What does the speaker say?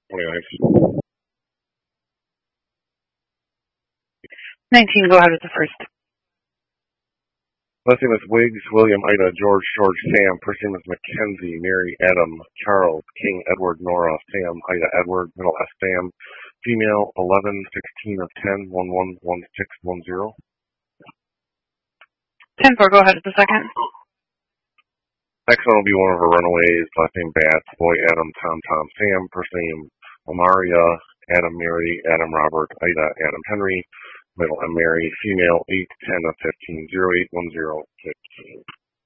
29. 19, go ahead with the first. Last name is Wiggs, William, Ida, George, Sam. First name is Mackenzie, Mary, Adam, Charles, King, Edward, Nora, Sam, Ida, Edward, middle S, Sam. Female, 11, 16 of 10, 11, 1610. 10-4, go ahead with the second. Next one will be one of our runaways. Last name Bats, boy Adam, Tom, Sam. First name Amaria, Adam, Mary, Adam, Robert, Ida, Adam, Henry. Middle M, Mary. Female, 8, 10 of 15, 08, 10, 15.